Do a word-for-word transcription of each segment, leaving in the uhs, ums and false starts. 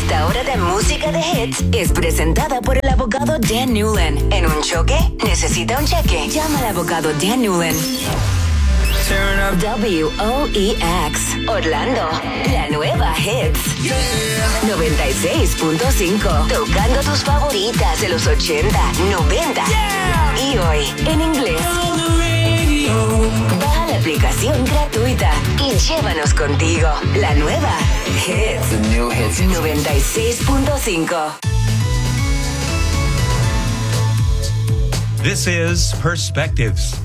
Esta hora de música de hits es presentada por el abogado Dan Newland. ¿En un choque? ¿Necesita un cheque? Llama al abogado Dan Newland. W O E X Orlando, la nueva hits. noventa y seis punto cinco. Tocando tus favoritas de los ochenta, noventa y hoy en inglés. Baja la aplicación gratuita y llévanos contigo. La nueva hits. The new hits. noventa y seis punto cinco. This is Perspectives.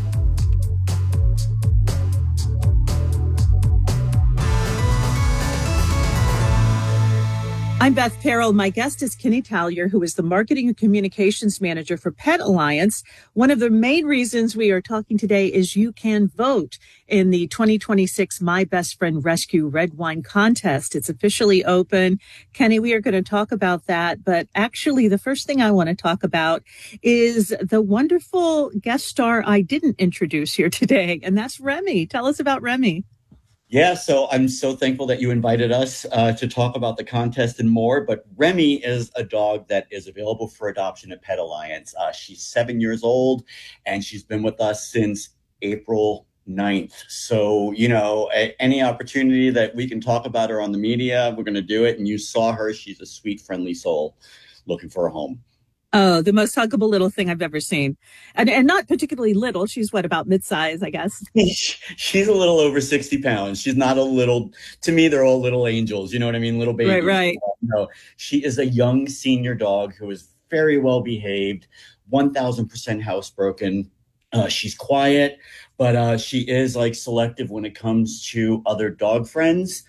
I'm Beth Farrell. My guest is Kenny Tallier, who is the Marketing and Communications Manager for Pet Alliance. One of the main reasons we are talking today is you can vote in the twenty twenty-six My Best Friend Rescue Red Wine Contest. It's officially open. Kenny, we are going to talk about that. But actually, the first thing I want to talk about is the wonderful guest star I didn't introduce here today, and that's Remy. Tell us about Remy. Yeah, so I'm so thankful that you invited us uh, to talk about the contest and more. But Remy is a dog that is available for adoption at Pet Alliance. Uh, she's seven years old, and she's been with us since April ninth. So, you know, a- any opportunity that we can talk about her on the media, we're going to do it. And you saw her. She's a sweet, friendly soul looking for a home. Oh, the most huggable little thing I've ever seen. And and not particularly little. She's what, about mid-size, I guess. She's a little over sixty pounds. She's not a little, to me, they're all little angels. You know what I mean? Little babies. Right, right. No, she is a young senior dog who is very well behaved, one thousand percent housebroken. Uh, she's quiet, but uh, she is like selective when it comes to other dog friends.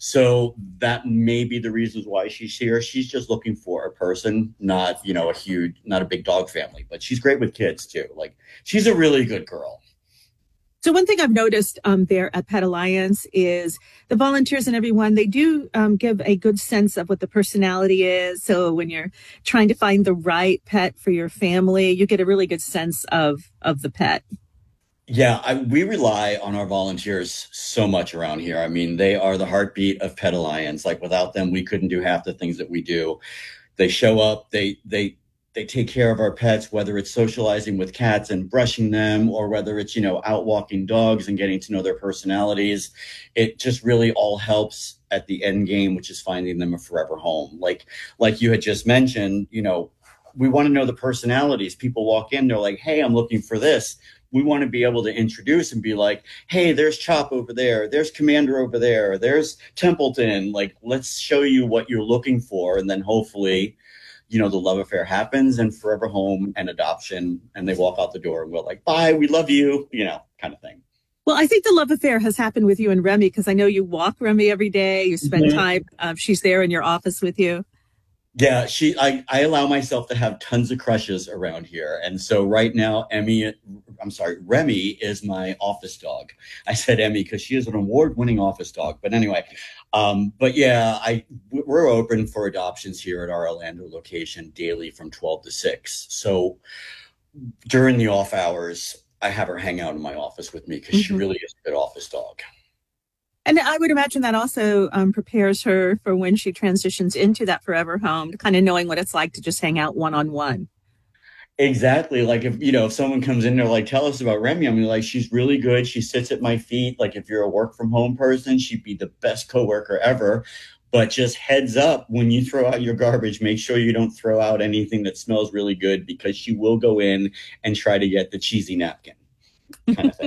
So that may be the reasons why she's here. She's just looking for a person, not, you know, a huge, not a big dog family, but she's great with kids too. Like, she's a really good girl. So one thing I've noticed um, there at Pet Alliance is the volunteers and everyone, they do um, give a good sense of what the personality is. So when you're trying to find the right pet for your family, you get a really good sense of, of the pet. Yeah, I, we rely on our volunteers so much around here. I mean, they are the heartbeat of Pet Alliance. Like, without them, we couldn't do half the things that we do. They show up, they they they take care of our pets, whether it's socializing with cats and brushing them, or whether it's, you know, out walking dogs and getting to know their personalities. It just really all helps at the end game, which is finding them a forever home. Like like you had just mentioned, you know, we want to know the personalities. People walk in, they're like, hey, I'm looking for this. We want to be able to introduce and be like, hey, there's Chop over there. There's Commander over there. There's Templeton. Like, let's show you what you're looking for. And then hopefully, you know, the love affair happens and forever home and adoption. And they walk out the door and we're like, bye, we love you, you know, kind of thing. Well, I think the love affair has happened with you and Remy, because I know you walk Remy every day. You spend mm-hmm. time. Uh, she's there in your office with you. Yeah, she. I, I allow myself to have tons of crushes around here. And so right now, Emmy, I'm sorry, Remy is my office dog. I said Emmy because she is an award-winning office dog. But anyway, um, but yeah, I we're open for adoptions here at our Orlando location daily from twelve to six. So during the off hours, I have her hang out in my office with me because mm-hmm. she really is a good office dog. And I would imagine that also um, prepares her for when she transitions into that forever home, kind of knowing what it's like to just hang out one-on-one. Exactly. Like, if, you know, if someone comes in there, like, tell us about Remy. I mean, like, she's really good. She sits at my feet. Like, if you're a work from home person, she'd be the best coworker ever. But just heads up, when you throw out your garbage, make sure you don't throw out anything that smells really good, because she will go in and try to get the cheesy napkin kind of thing.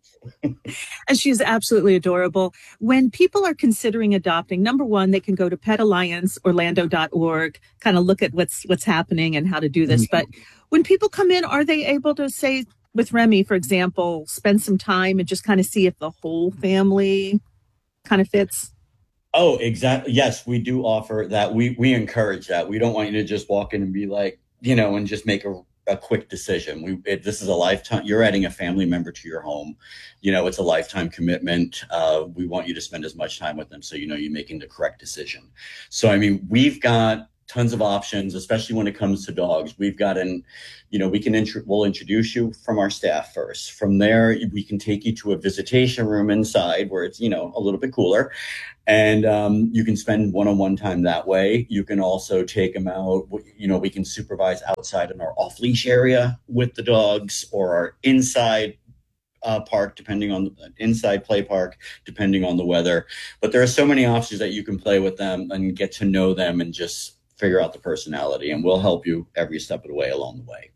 And she's absolutely adorable. When people are considering adopting, number one, they can go to pet alliance orlando dot org, kind of look at what's what's happening and how to do this. Mm-hmm. But when people come in, are they able to, say, with Remy, for example, spend some time and just kind of see if the whole family kind of fits? Oh, exactly. Yes, we do offer that. We we encourage that. We don't want you to just walk in and be like, you know, and just make a a quick decision. We it, this is a lifetime. You're adding a family member to your home. You know, it's a lifetime commitment. Uh, we want you to spend as much time with them, so you know you're making the correct decision. So, I mean, we've got tons of options, especially when it comes to dogs. We've got an, you know, we can, intro- we'll introduce you from our staff first. From there, we can take you to a visitation room inside where it's, you know, a little bit cooler. And um, you can spend one-on-one time that way. You can also take them out. You know, we can supervise outside in our off-leash area with the dogs, or our inside uh, park, depending on the inside play park, depending on the weather. But there are so many options that you can play with them and get to know them and just figure out the personality. And we'll help you every step of the way along the way.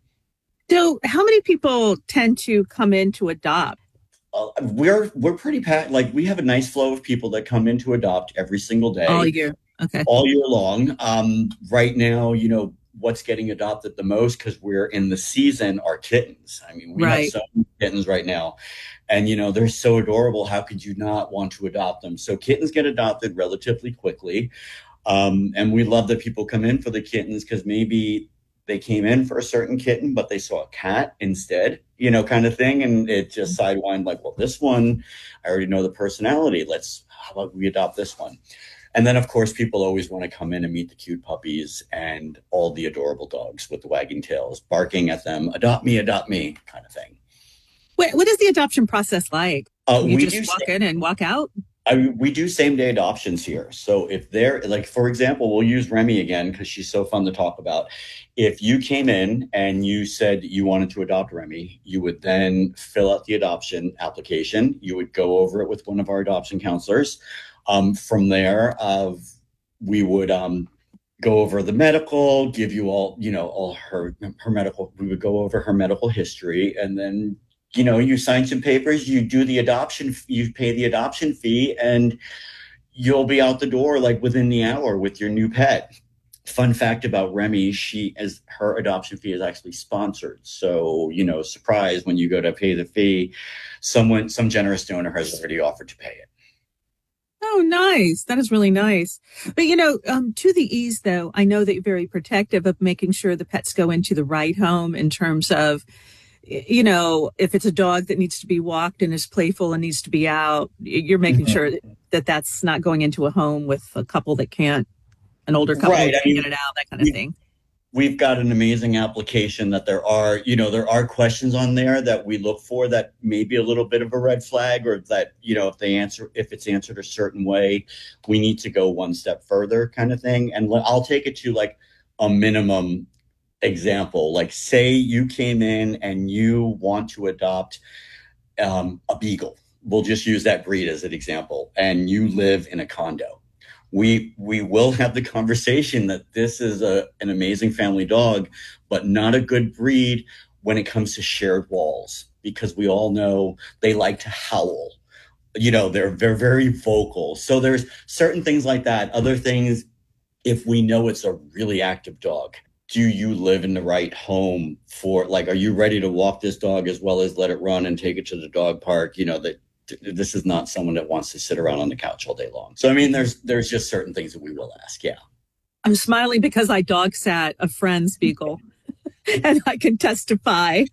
So how many people tend to come in to adopt? Uh, we're we're pretty packed. Like, we have a nice flow of people that come in to adopt every single day. All year. Okay. All year long. Um, right now, you know, what's getting adopted the most, because we're in the season, are kittens. I mean, we right. have so many kittens right now. And, you know, they're so adorable. How could you not want to adopt them? So kittens get adopted relatively quickly. Um, and we love that people come in for the kittens, because maybe they came in for a certain kitten, but they saw a cat instead, you know, kind of thing. And it just sidewind like, well, this one, I already know the personality. Let's, how about we adopt this one? And then, of course, people always want to come in and meet the cute puppies and all the adorable dogs with the wagging tails, barking at them, adopt me, adopt me, kind of thing. What, what is the adoption process like? Uh, you we just do walk say- in and walk out? I mean, we do same day adoptions here. So if they're like, for example, we'll use Remy again, because she's so fun to talk about. If you came in and you said you wanted to adopt Remy, you would then fill out the adoption application. You would go over it with one of our adoption counselors. Um, from there, uh, we would um, go over the medical, give you all, you know, all her, her medical, we would go over her medical history, and then you know, you sign some papers, you do the adoption, you pay the adoption fee, and you'll be out the door like within the hour with your new pet. Fun fact about Remy, she as her adoption fee is actually sponsored. So, you know, surprise, when you go to pay the fee, someone, some generous donor has already offered to pay it. Oh, nice. That is really nice. But, you know, um, to the ease, though, I know that you're very protective of making sure the pets go into the right home in terms of, you know, if it's a dog that needs to be walked and is playful and needs to be out, you're making mm-hmm. sure that that's not going into a home with a couple that can't, an older couple right. that I can't mean, get it out, that kind of we, thing. We've got an amazing application that there are, you know, there are questions on there that we look for that may be a little bit of a red flag, or that, you know, if they answer, if it's answered a certain way, we need to go one step further, kind of thing. And I'll take it to like a minimum example. Like, say you came in and you want to adopt um, a beagle. We'll just use that breed as an example. And you live in a condo. We we will have the conversation that this is a, an amazing family dog, but not a good breed when it comes to shared walls, because we all know they like to howl. You know, they're, they're very vocal. So there's certain things like that. Other things, if we know it's a really active dog, do you live in the right home for, like, are you ready to walk this dog as well as let it run and take it to the dog park? You know, that this is not someone that wants to sit around on the couch all day long. So, I mean, there's there's just certain things that we will ask. Yeah. I'm smiling because I dog sat a friend's beagle and I can testify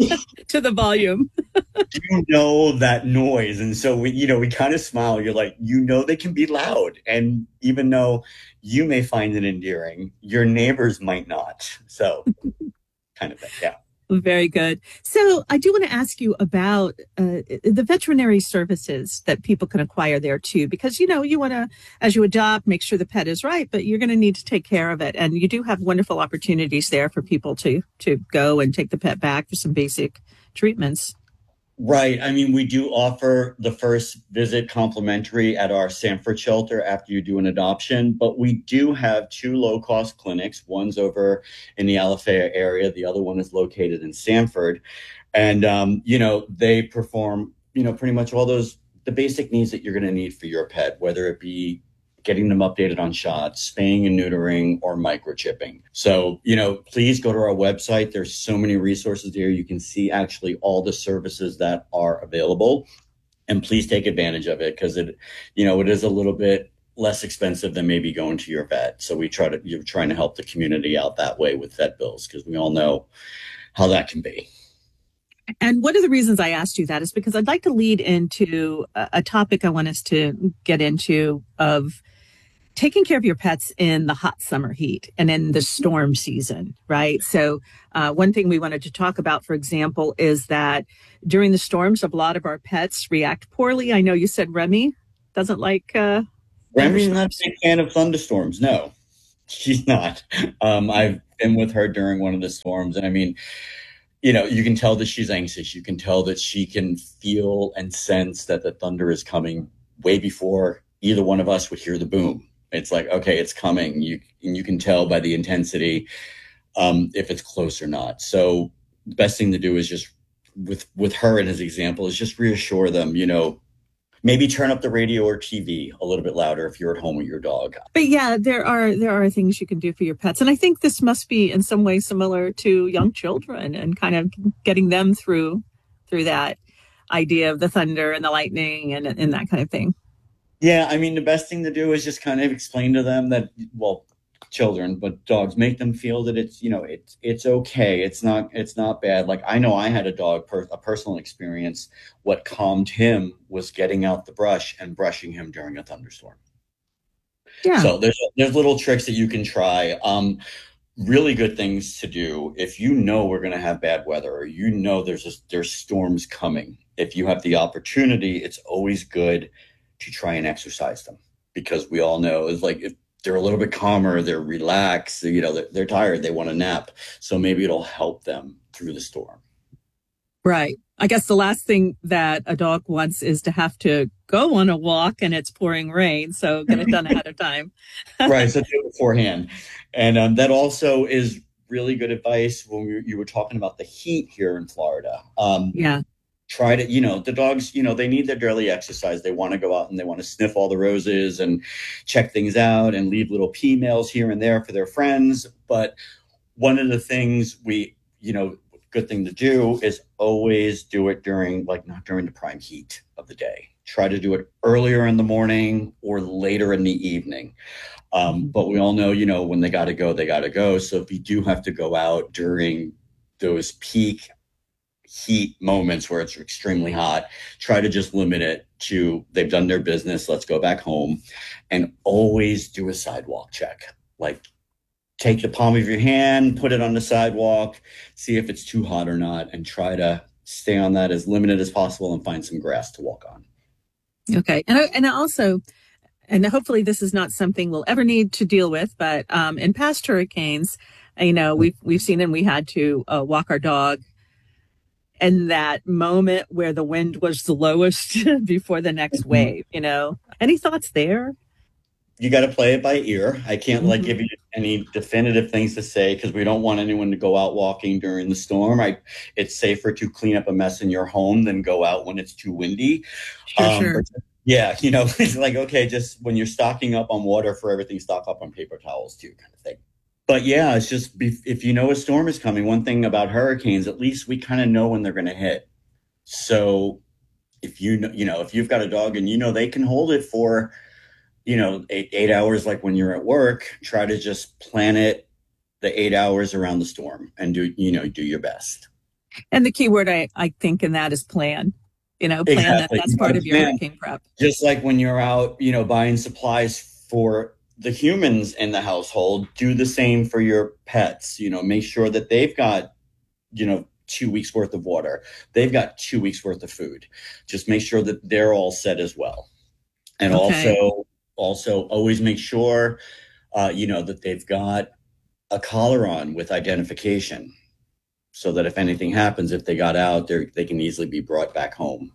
to the volume. You know that noise. And so, we, you know, we kind of smile. You're like, you know, they can be loud. And even though you may find it endearing, your neighbors might not. So kind of thing. Yeah. Very good. So I do want to ask you about uh, the veterinary services that people can acquire there too, because, you know, you want to, as you adopt, make sure the pet is right, but you're going to need to take care of it. And you do have wonderful opportunities there for people to, to go and take the pet back for some basic treatments. Right. I mean, we do offer the first visit complimentary at our Sanford shelter after you do an adoption, but we do have two low-cost clinics. One's over in the Alafaya area. The other one is located in Sanford. And, um, you know, they perform, you know, pretty much all those, the basic needs that you're going to need for your pet, whether it be getting them updated on shots, spaying and neutering, or microchipping. So, you know, please go to our website. There's so many resources there. You can see actually all the services that are available, and please take advantage of it, because it, you know, it is a little bit less expensive than maybe going to your vet. So we try to, you're trying to help the community out that way with vet bills, because we all know how that can be. And one of the reasons I asked you that is because I'd like to lead into a, a topic I want us to get into of taking care of your pets in the hot summer heat and in the storm season, right? So uh, one thing we wanted to talk about, for example, is that during the storms, a lot of our pets react poorly. I know you said Remy doesn't like uh, Remy's not a big fan of thunderstorms. No, she's not. Um, I've been with her during one of the storms, and I mean, you know, you can tell that she's anxious. You can tell that she can feel and sense that the thunder is coming way before either one of us would hear the boom. It's like, okay, it's coming. You and you can tell by the intensity um, if it's close or not. So the best thing to do is just with with her and his example is just reassure them, you know, maybe turn up the radio or T V a little bit louder if you're at home with your dog. But yeah, there are there are things you can do for your pets. And I think this must be in some way similar to young children and kind of getting them through through that idea of the thunder and the lightning and, and that kind of thing. Yeah, I mean, the best thing to do is just kind of explain to them that, well, children, but dogs, make them feel that it's, you know, it's it's okay. It's not it's not bad. Like, I know I had a dog, per, a personal experience. What calmed him was getting out the brush and brushing him during a thunderstorm. Yeah. So there's there's little tricks that you can try. Um, really good things to do if you know we're going to have bad weather, or you know there's a, there's storms coming. If you have the opportunity, it's always good to try and exercise them, because we all know it's like if they're a little bit calmer, they're relaxed, you know, they're, they're tired, they want to nap. So maybe it'll help them through the storm. Right. I guess the last thing that a dog wants is to have to go on a walk and it's pouring rain. So get it done ahead of time. Right. So do it beforehand. And um, that also is really good advice when we, you were talking about the heat here in Florida. Um, yeah. Try to, you know, the dogs, you know, they need their daily exercise. They want to go out and they want to sniff all the roses and check things out and leave little pea mails here and there for their friends. But one of the things we, you know, good thing to do is always do it during, like, not during the prime heat of the day. Try to do it earlier in the morning or later in the evening. Um, but we all know, you know, when they got to go, they got to go. So if you do have to go out during those peak heat moments where it's extremely hot, try to just limit it to they've done their business, let's go back home. And always do a sidewalk check. Like, take the palm of your hand, put it on the sidewalk, see if it's too hot or not, and try to stay on that as limited as possible and find some grass to walk on. Okay. And, and also, and hopefully this is not something we'll ever need to deal with, but um, in past hurricanes, you know, we've, we've seen them, we had to uh, walk our dog. And that moment where the wind was the lowest before the next mm-hmm. wave, you know, any thoughts there? You got to play it by ear. I can't mm-hmm. like give you any definitive things to say because we don't want anyone to go out walking during the storm. I, it's safer to clean up a mess in your home than go out when it's too windy. Sure, um, sure. But, yeah, you know, it's like, okay, just when you're stocking up on water for everything, stock up on paper towels too, kind of thing. But yeah, it's just, if you know a storm is coming, one thing about hurricanes, at least we kind of know when they're going to hit. So if you know, you know, if you've got a dog and you know they can hold it for, you know, eight, eight hours, like when you're at work, try to just plan it the eight hours around the storm and do, you know, do your best. And the key word I, I think in that is plan. You know, plan exactly. that that's part of your hurricane prep. Just like when you're out, you know, buying supplies for the humans in the household, do the same for your pets. You know, make sure that they've got, you know, two weeks worth of water. They've got two weeks worth of food. Just make sure that they're all set as well. And okay. also, also always make sure, uh, you know, that they've got a collar on with identification so that if anything happens, if they got out there, they can easily be brought back home.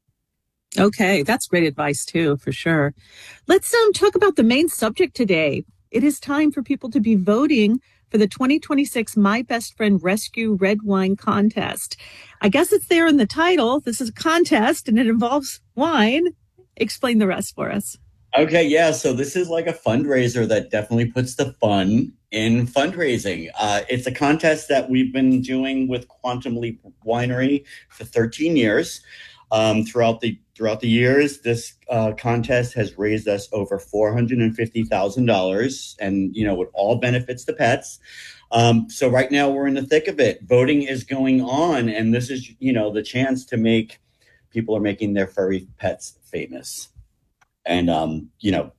Okay, that's great advice too, for sure. Let's um, talk about the main subject today. It is time for people to be voting for the twenty twenty-six My Best Friend Rescue Red Wine Contest. I guess it's there in the title. This is a contest and it involves wine. Explain the rest for us. Okay, yeah, so this is like a fundraiser that definitely puts the fun in fundraising. Uh, it's a contest that we've been doing with Quantum Leap Winery for thirteen years. Um, throughout the throughout the years, this uh, contest has raised us over four hundred fifty thousand dollars, and you know, with all benefits to pets. Um, so right now we're in the thick of it. Voting is going on, and this is, you know, the chance to make people are making their furry pets famous. And um, you know,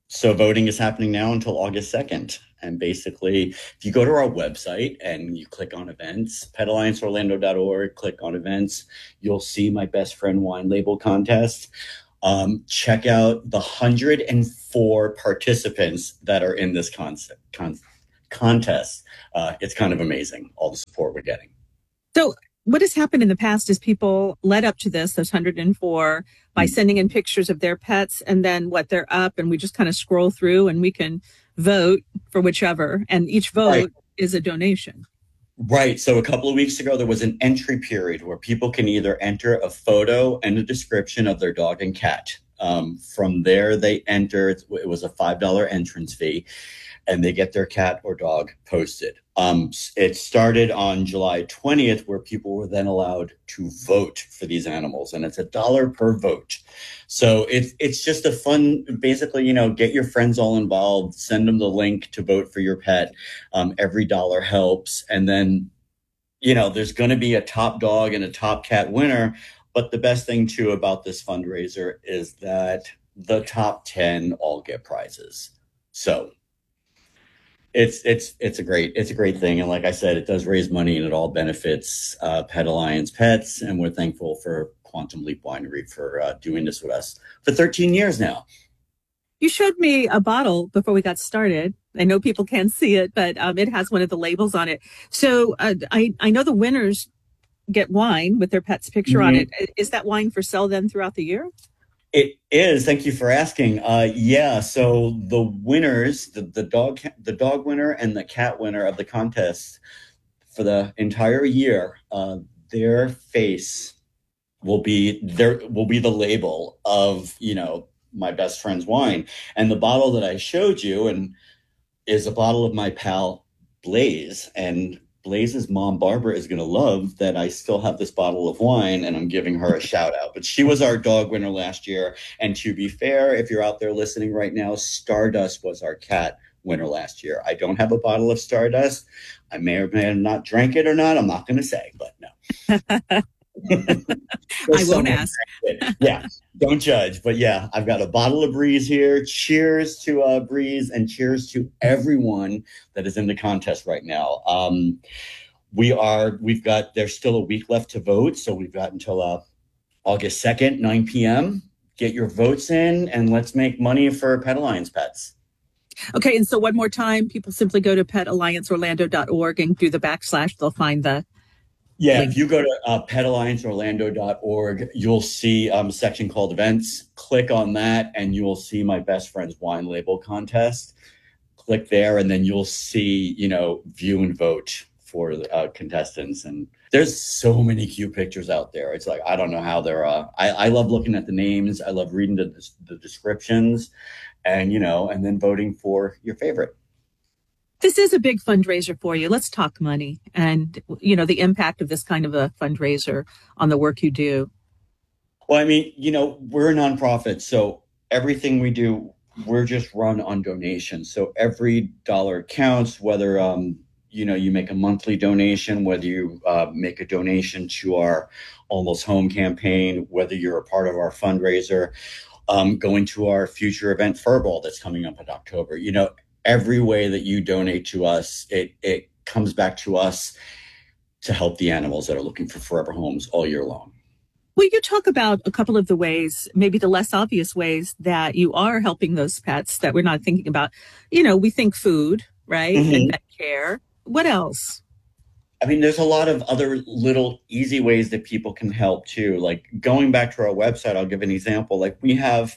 So voting is happening now until August second. And basically, if you go to our website and you click on events, pet alliance orlando dot org, click on events, you'll see my best friend wine label contest. Um, check out the one hundred four participants that are in this concept, con- contest. Uh, it's kind of amazing, all the support we're getting. So what has happened in the past is people led up to this, those one hundred four, by mm-hmm. sending in pictures of their pets, and then what they're up, and we just kind of scroll through and we can vote for whichever, and each vote right. is a donation. Right. So a couple of weeks ago, there was an entry period where people can either enter a photo and a description of their dog and cat. Um, from there, they enter, it was a five dollars entrance fee, and they get their cat or dog posted. Um, it started on July twentieth, where people were then allowed to vote for these animals, and it's a dollar per vote. So it's it's just a fun, basically, you know, get your friends all involved, send them the link to vote for your pet. Um, every dollar helps. And then, you know, there's going to be a top dog and a top cat winner. But the best thing, too, about this fundraiser is that the top ten all get prizes. So It's it's it's a great it's a great thing, and like I said, it does raise money, and it all benefits uh, Pet Alliance pets, and we're thankful for Quantum Leap Winery for uh, doing this with us for thirteen years now. You showed me a bottle before we got started. I know people can't see it, but um, it has one of the labels on it. So uh, I I know the winners get wine with their pet's picture mm-hmm. on it. Is that wine for sale then throughout the year? It is. Thank you for asking. Uh, yeah. So the winners, the, the dog, the dog winner and the cat winner of the contest for the entire year, uh, their face will be there. Will be the label of, you know, my best friend's wine, and the bottle that I showed you and is a bottle of my pal Blaze, and Blaze's mom, Barbara, is going to love that I still have this bottle of wine, and I'm giving her a shout out. But she was our dog winner last year. And to be fair, if you're out there listening right now, Stardust was our cat winner last year. I don't have a bottle of Stardust. I may or may have not drank it or not. I'm not going to say, but no. I won't ask. Yeah, don't judge. But yeah, I've got a bottle of Breeze here. Cheers to uh, Breeze, and cheers to everyone that is in the contest right now. Um, we are, we've got, there's still a week left to vote. So we've got until uh, August second, nine p.m. Get your votes in, and let's make money for Pet Alliance pets. Okay. And so one more time, people simply go to pet alliance orlando dot org and do the backslash. They'll find the Yeah, if you go to uh, pet alliance orlando dot org, you'll see um, a section called events. Click on that, and you'll see my best friend's wine label contest. Click there, and then you'll see, you know, view and vote for uh, contestants. And there's so many cute pictures out there. It's like, I don't know how they're, uh, I, I love looking at the names. I love reading the, the descriptions, and, you know, and then voting for your favorite. This is a big fundraiser for you. Let's talk money and, you know, the impact of this kind of a fundraiser on the work you do. Well, I mean, you know, we're a nonprofit, so everything we do, we're just run on donations. So every dollar counts, whether, um, you know, you make a monthly donation, whether you uh, make a donation to our Almost Home campaign, whether you're a part of our fundraiser, um, going to our future event, Furball, that's coming up in October. You know, every way that you donate to us, it it comes back to us to help the animals that are looking for forever homes all year long. Well, you talk about a couple of the ways, maybe the less obvious ways that you are helping those pets that we're not thinking about. You know, we think food, right? Mm-hmm. And pet care. What else? I mean, there's a lot of other little easy ways that people can help too. Like going back to our website, I'll give an example. Like we have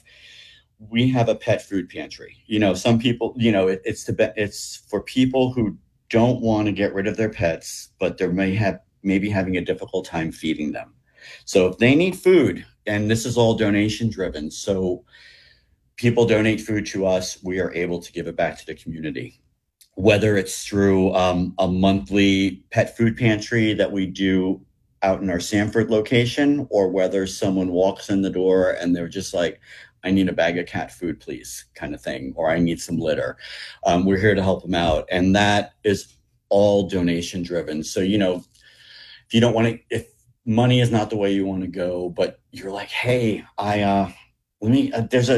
we have a pet food pantry. You know, some people, you know, it, it's to it's for people who don't want to get rid of their pets, but they may have maybe having a difficult time feeding them. So if they need food, and this is all donation driven, so people donate food to us, we are able to give it back to the community. Whether it's through um, a monthly pet food pantry that we do out in our Sanford location, or whether someone walks in the door and they're just like, I need a bag of cat food, please, kind of thing, or I need some litter. Um, we're here to help them out. And that is all donation driven. So, you know, if you don't want to, if money is not the way you want to go, but you're like, hey, I, uh, let me, uh, there's a,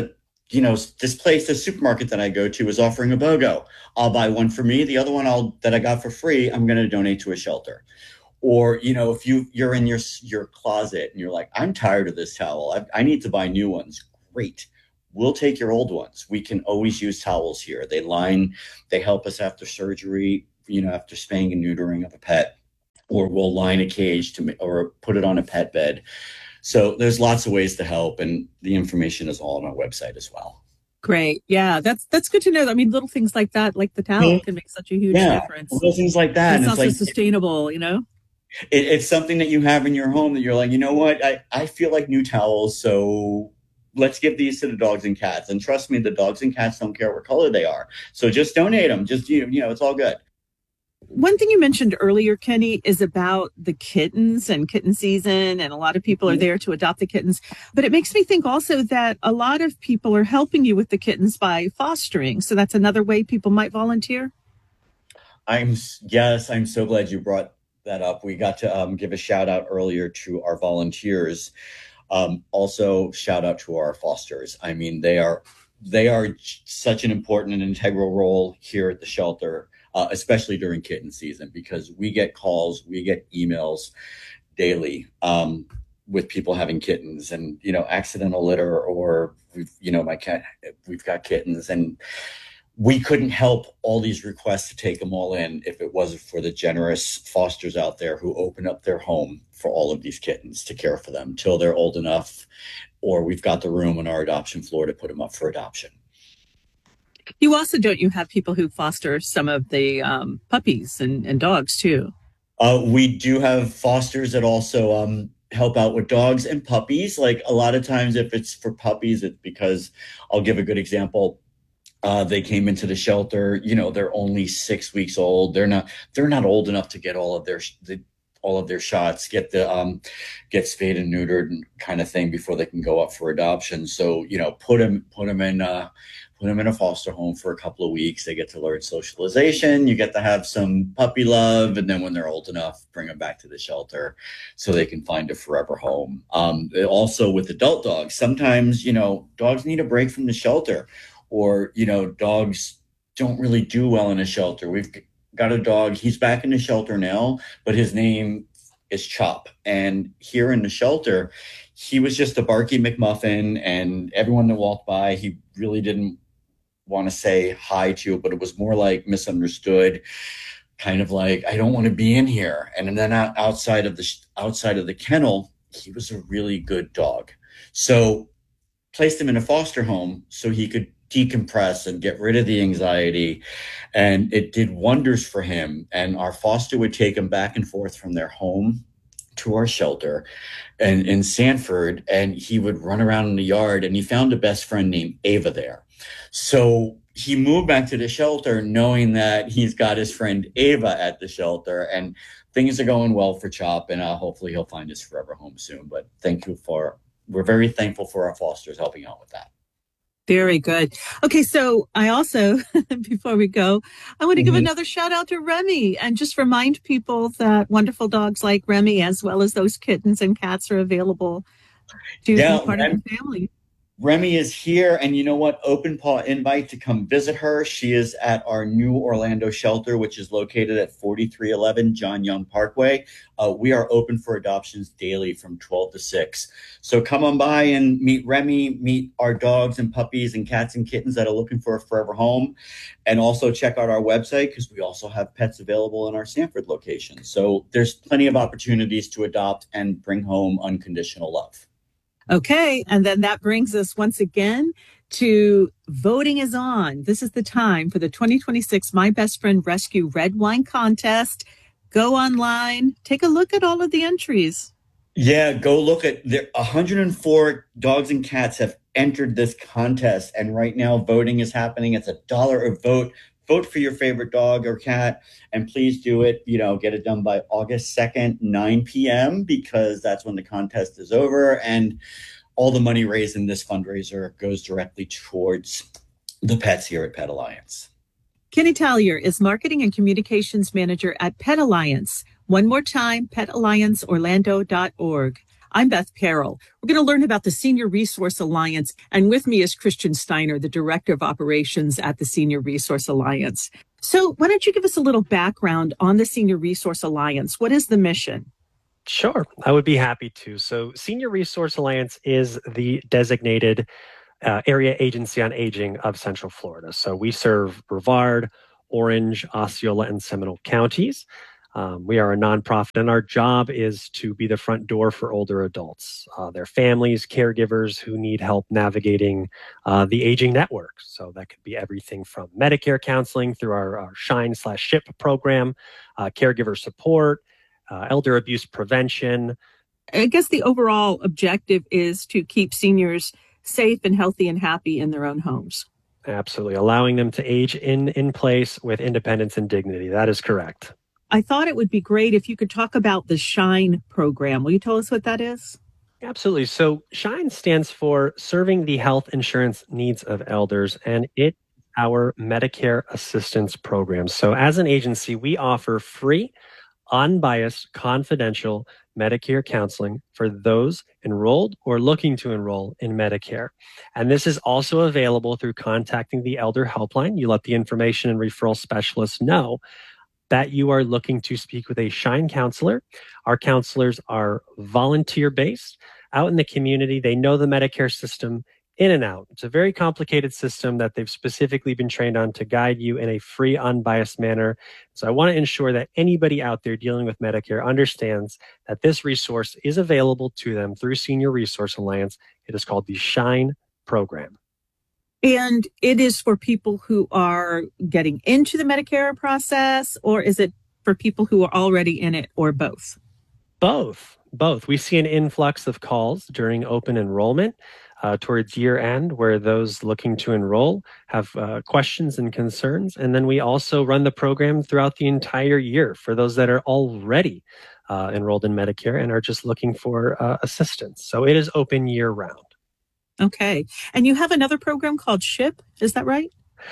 you know, this place, this supermarket that I go to is offering a BOGO. I'll buy one for me. The other one I'll that I got for free, I'm going to donate to a shelter. Or, you know, if you, you're in your your closet and you're like, I'm tired of this towel. I, I need to buy new ones. Great. We'll take your old ones. We can always use towels here. They line, they help us after surgery, you know, after spaying and neutering of a pet. Or we'll line a cage to or put it on a pet bed. So there's lots of ways to help. And the information is all on our website as well. Great. Yeah, that's that's good to know. I mean, little things like that, like the towel, mm-hmm. can make such a huge yeah, difference. Little things like that. And it's, and it's also like, sustainable, you know? It, it's something that you have in your home that you're like, you know what? I, I feel like new towels. So let's give these to the dogs and cats. And trust me, the dogs and cats don't care what color they are. So just donate them. Just, you know, you know, it's all good. One thing you mentioned earlier, Kenny, is about the kittens and kitten season, and a lot of people are there to adopt the kittens. But it makes me think also that a lot of people are helping you with the kittens by fostering. So that's another way people might volunteer. I'm yes, I'm so glad you brought that up. We got to um, give a shout out earlier to our volunteers. Um, also, shout out to our fosters. I mean, they are they are such an important and integral role here at the shelter. Uh, especially during kitten season, because we get calls, we get emails daily um, with people having kittens and, you know, accidental litter, or, we've, you know, my cat, we've got kittens, and we couldn't help all these requests to take them all in if it wasn't for the generous fosters out there who open up their home for all of these kittens to care for them till they're old enough, or we've got the room on our adoption floor to put them up for adoption. You also, don't you have people who foster some of the um, puppies and, and dogs too? Uh, we do have fosters that also um, help out with dogs and puppies. Like a lot of times if it's for puppies, it's because, I'll give a good example. Uh, they came into the shelter, you know, they're only six weeks old. They're not, they're not old enough to get all of their, the, all of their shots, get the, um, get spayed and neutered and kind of thing before they can go up for adoption. So, you know, put them, put them in, uh, put them in a foster home for a couple of weeks. They get to learn socialization. You get to have some puppy love. And then when they're old enough, bring them back to the shelter so they can find a forever home. Um, also with adult dogs, sometimes, you know, dogs need a break from the shelter, or, you know, dogs don't really do well in a shelter. We've got a dog. He's back in the shelter now, but his name is Chop. And here in the shelter, he was just a barky McMuffin, and everyone that walked by, he really didn't want to say hi to, but it was more like misunderstood, kind of like, I don't want to be in here. And then outside of the outside of the kennel, he was a really good dog. So placed him in a foster home so he could decompress and get rid of the anxiety. And it did wonders for him. And our foster would take him back and forth from their home to our shelter and in Sanford, and he would run around in the yard, and he found a best friend named Ava there. So he moved back to the shelter knowing that he's got his friend Ava at the shelter, and things are going well for Chop, and uh, hopefully he'll find his forever home soon. But thank you for, we're very thankful for our fosters helping out with that. Very good. Okay, so I also, before we go, I want to mm-hmm. give another shout out to Remy, and just remind people that wonderful dogs like Remy, as well as those kittens and cats, are available to yeah, be part Remy, of the family. Remy is here, and you know what? Open paw invite to come visit her. She is at our new Orlando shelter, which is located at forty-three eleven John Young Parkway. Uh, we are open for adoptions daily from twelve to six. So come on by and meet Remy, meet our dogs and puppies and cats and kittens that are looking for a forever home. And also check out our website, because we also have pets available in our Sanford location. So there's plenty of opportunities to adopt and bring home unconditional love. Okay, and then that brings us once again to voting is on. This is the time for the twenty twenty-six My Best Friend Rescue Red Wine Contest. Go online, take a look at all of the entries. Yeah, go look at there. one hundred four dogs and cats have entered this contest, and right now voting is happening. It's a dollar a vote. Vote for your favorite dog or cat, and please do it, you know, get it done by August second, nine p.m., because that's when the contest is over. And all the money raised in this fundraiser goes directly towards the pets here at Pet Alliance. Kenny Tallier is Marketing and Communications Manager at Pet Alliance. One more time, pet alliance orlando dot org. I'm Beth Carroll. We're going to learn about the Senior Resource Alliance, and with me is Christian Steiner, the Director of Operations at the Senior Resource Alliance. So why don't you give us a little background on the Senior Resource Alliance? What is the mission? Sure, I would be happy to. So Senior Resource Alliance is the designated uh, area agency on aging of Central Florida. So we serve Brevard, Orange, Osceola, and Seminole counties. Um, we are a nonprofit, and our job is to be the front door for older adults, uh, their families, caregivers who need help navigating uh, the aging network. So that could be everything from Medicare counseling through our, our Shine slash SHIP program, uh, caregiver support, uh, elder abuse prevention. I guess the overall objective is to keep seniors safe and healthy and happy in their own homes. Absolutely. Allowing them to age in, in place with independence and dignity. That is correct. I thought it would be great if you could talk about the SHINE program. Will you tell us what that is? Absolutely. So SHINE stands for Serving the Health Insurance Needs of Elders, and it's our Medicare assistance program. So as an agency, we offer free, unbiased, confidential Medicare counseling for those enrolled or looking to enroll in Medicare. And this is also available through contacting the Elder Helpline. You let the information and referral specialists know that you are looking to speak with a SHINE counselor. Our counselors are volunteer-based, out in the community. They know the Medicare system in and out. It's a very complicated system that they've specifically been trained on to guide you in a free, unbiased manner. So I want to ensure that anybody out there dealing with Medicare understands that this resource is available to them through Senior Resource Alliance. It is called the SHINE program. And it is for people who are getting into the Medicare process, or is it for people who are already in it, or both? Both. Both. We see an influx of calls during open enrollment uh, towards year end, where those looking to enroll have uh, questions and concerns. And then we also run the program throughout the entire year for those that are already uh, enrolled in Medicare and are just looking for uh, assistance. So it is open year round. Okay. And you have another program called SHIP, is that right?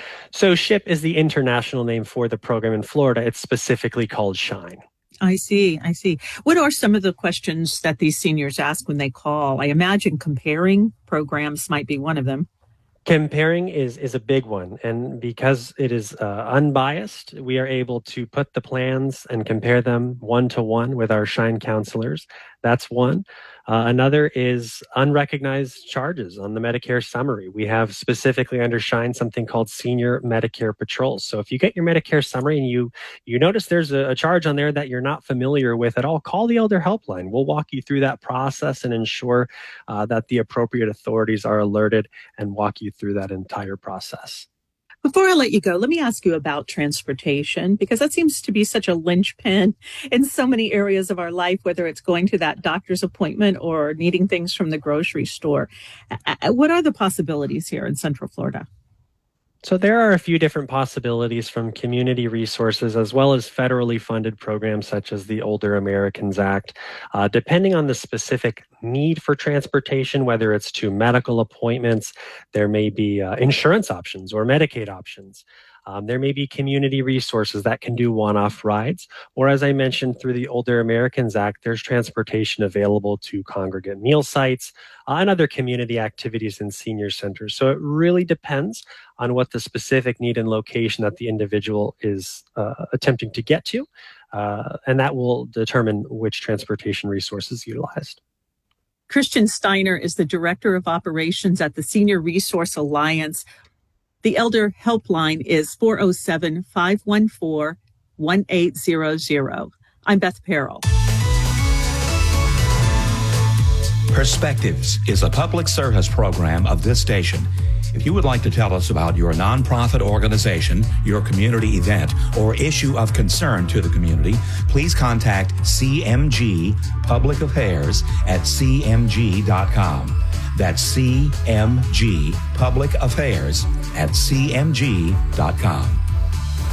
So SHIP is the international name for the program in Florida. It's specifically called SHINE. I see. I see. What are some of the questions that these seniors ask when they call? I imagine comparing programs might be one of them. Comparing is, is a big one. And because it is uh, unbiased, we are able to put the plans and compare them one to one with our SHINE counselors. That's one. Uh, another is unrecognized charges on the Medicare summary. We have specifically under SHINE something called Senior Medicare Patrols. So if you get your Medicare summary and you you notice there's a, a charge on there that you're not familiar with at all, call the Elder Helpline. We'll walk you through that process and ensure uh, that the appropriate authorities are alerted and walk you through that entire process. Before I let you go, let me ask you about transportation, because that seems to be such a linchpin in so many areas of our life, whether it's going to that doctor's appointment or needing things from the grocery store. What are the possibilities here in Central Florida? So there are a few different possibilities from community resources as well as federally funded programs such as the Older Americans Act. Uh, depending on the specific need for transportation, whether it's to medical appointments, there may be uh, insurance options or Medicaid options. Um, there may be community resources that can do one-off rides, or as I mentioned, through the Older Americans Act, there's transportation available to congregate meal sites uh, and other community activities in senior centers. So it really depends on what the specific need and location that the individual is uh, attempting to get to, uh, and that will determine which transportation resource is utilized. Christian Steiner is the Director of Operations at the Senior Resource Alliance. The Elder Helpline is four oh seven, five one four, one eight zero zero. I'm Beth Carroll. Perspectives is a public service program of this station. If you would like to tell us about your nonprofit organization, your community event, or issue of concern to the community, please contact C M G Public Affairs at c m g dot com. That's C M G Public Affairs at c m g dot com.